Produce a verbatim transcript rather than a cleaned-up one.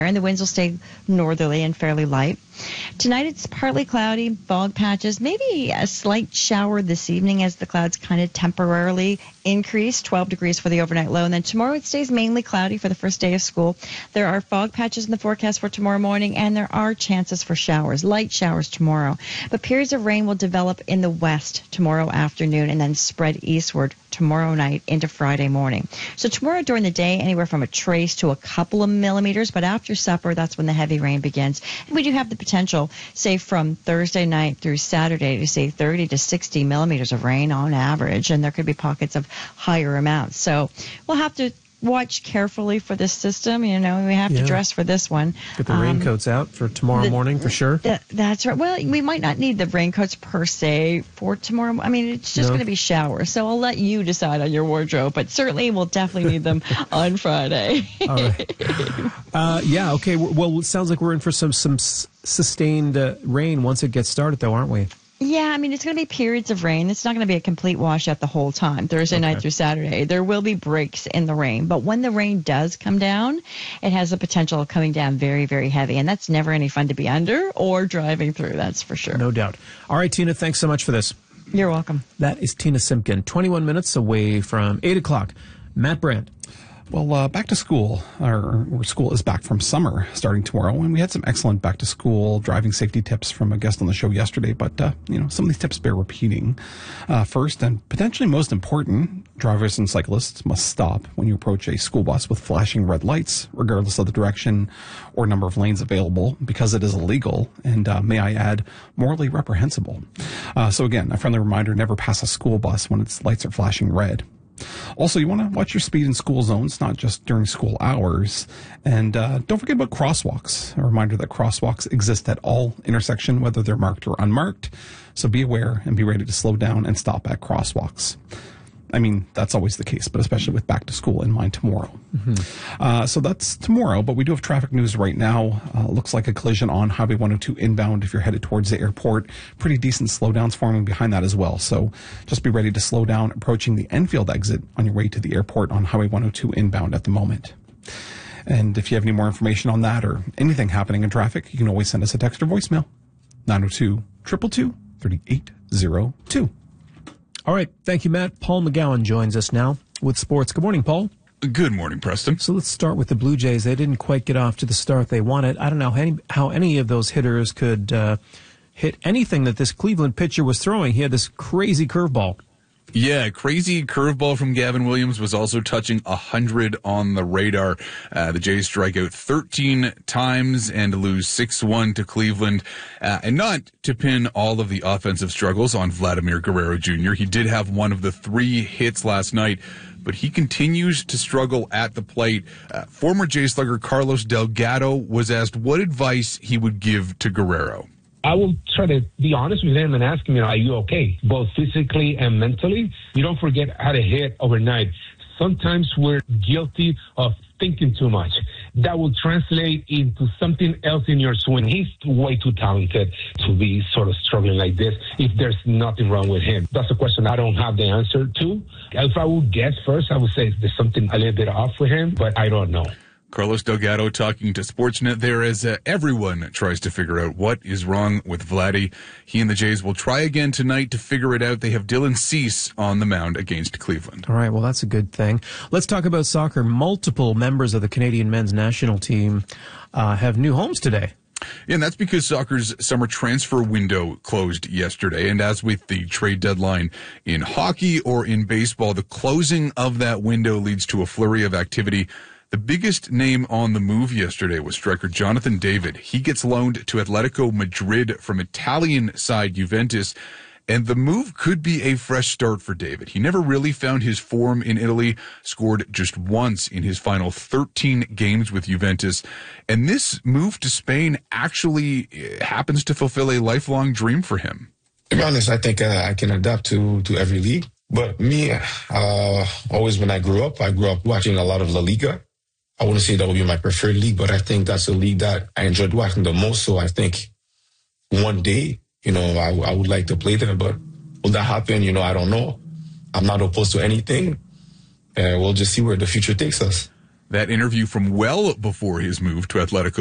and the winds will stay northerly and fairly light. Tonight it's partly cloudy, fog patches, maybe a slight shower this evening as the clouds kind of temporarily increase, twelve degrees for the overnight low. And then tomorrow it stays mainly cloudy for the first day of school. There are fog patches in the forecast for tomorrow morning, and there are chances for showers, light showers tomorrow. But periods of rain will develop in the west tomorrow afternoon and then spread eastward tomorrow night into Friday morning. So tomorrow during the day, anywhere from a trace to a couple of millimeters, but after supper, that's when the heavy rain begins. And we do have the potential, say from Thursday night through Saturday, to say thirty to sixty millimeters of rain on average, and there could be pockets of higher amounts. So we'll have to watch carefully for this system. You know, we have yeah. to dress for this one. Get the um, raincoats out for tomorrow the, morning for sure. The, that's right. Well, we might not need the raincoats per se for tomorrow. I mean, it's just no. going to be showers. So I'll let you decide on your wardrobe, but certainly we'll definitely need them on Friday. All right. Uh, yeah, okay. Well, it sounds like we're in for some, some sustained uh, rain once it gets started, though, aren't we? Yeah, I mean, it's going to be periods of rain. It's not going to be a complete washout the whole time, Thursday okay. night through Saturday. There will be breaks in the rain. But when the rain does come down, it has the potential of coming down very, very heavy. And that's never any fun to be under or driving through, that's for sure. No doubt. All right, Tina, thanks so much for this. You're welcome. That is Tina Simpkin, twenty-one minutes away from eight o'clock. Matt Brandt. Well, uh, back to school, or, or school is back from summer starting tomorrow, and we had some excellent back to school driving safety tips from a guest on the show yesterday, but, uh, you know, some of these tips bear repeating. Uh, first, and potentially most important, drivers and cyclists must stop when you approach a school bus with flashing red lights, regardless of the direction or number of lanes available, because it is illegal and, uh, may I add, morally reprehensible. Uh, so again, a friendly reminder, never pass a school bus when its lights are flashing red. Also, you want to watch your speed in school zones, not just during school hours. And uh, don't forget about crosswalks. A reminder that crosswalks exist at all intersections, whether they're marked or unmarked. So be aware and be ready to slow down and stop at crosswalks. I mean, that's always the case, but especially with back to school in mind tomorrow. Mm-hmm. Uh, so that's tomorrow, but we do have traffic news right now. Uh, looks like a collision on Highway one oh two inbound if you're headed towards the airport. Pretty decent slowdowns forming behind that as well. So just be ready to slow down approaching the Enfield exit on your way to the airport on Highway one oh two inbound at the moment. And if you have any more information on that or anything happening in traffic, you can always send us a text or voicemail. nine oh two, two two two, three eight zero two. All right. Thank you, Matt. Paul McGowan joins us now with sports. Good morning, Paul. Good morning, Preston. So let's start with the Blue Jays. They didn't quite get off to the start they wanted. I don't know how any, how any of those hitters could uh, hit anything that this Cleveland pitcher was throwing. He had this crazy curveball. Yeah, crazy curveball from Gavin Williams was also touching one hundred on the radar. Uh, the Jays strike out thirteen times and lose six one to Cleveland. Uh, and not to pin all of the offensive struggles on Vladimir Guerrero Junior He did have one of the three hits last night, but he continues to struggle at the plate. Uh, former Jay slugger Carlos Delgado was asked what advice he would give to Guerrero. I will try to be honest with him and ask him, you know, are you okay? Both physically and mentally. You don't forget how to hit overnight. Sometimes we're guilty of thinking too much. That will translate into something else in your swing. He's way too talented to be sort of struggling like this if there's nothing wrong with him. That's a question I don't have the answer to. If I would guess first, I would say there's something a little bit off with him, but I don't know. Carlos Delgado talking to Sportsnet there as uh, everyone tries to figure out what is wrong with Vladdy. He and the Jays will try again tonight to figure it out. They have Dylan Cease on the mound against Cleveland. All right, well, that's a good thing. Let's talk about soccer. Multiple members of the Canadian men's national team uh, have new homes today. Yeah, and that's because soccer's summer transfer window closed yesterday. And as with the trade deadline in hockey or in baseball, the closing of that window leads to a flurry of activity. The biggest name on the move yesterday was striker Jonathan David. He gets loaned to Atletico Madrid from Italian side Juventus, and the move could be a fresh start for David. He never really found his form in Italy, scored just once in his final thirteen games with Juventus, and this move to Spain actually happens to fulfill a lifelong dream for him. To be honest, I think uh, I can adapt to, to every league. But me, uh, always when I grew up, I grew up watching a lot of La Liga. I wouldn't say that would be my preferred league, but I think that's a league that I enjoyed watching the most. So I think one day, you know, I, I would like to play there. But will that happen? You know, I don't know. I'm not opposed to anything. Uh, we'll just see where the future takes us. That interview from well before his move to Atletico